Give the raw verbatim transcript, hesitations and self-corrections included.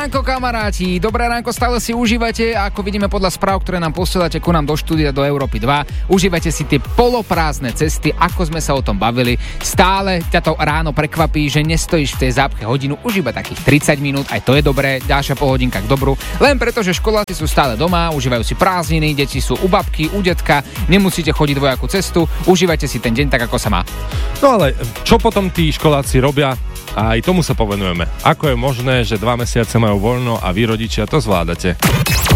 ránko, kamaráti, dobré ránko stále si užívate a ako vidíme podľa správ, ktoré nám posielate ku nám do štúdia do Európy dva, užívate si tie poloprázdne cesty, ako sme sa o tom bavili. Stále ťa to ráno prekvapí, že nestojíš v tej zápche hodinu, už iba takých tridsať minút, aj to je dobré, ďalšia pol hodinka k dobru, len preto, že školáci sú stále doma, užívajú si prázdniny, deti sú u babky, u detka, nemusíte chodiť dvojakú cestu, užívajte si ten deň tak, ako sa má. No ale čo potom tí školáci robia? A aj tomu sa povenujeme. Ako je možné, že dva mesiace majú voľno a vy rodičia to zvládate?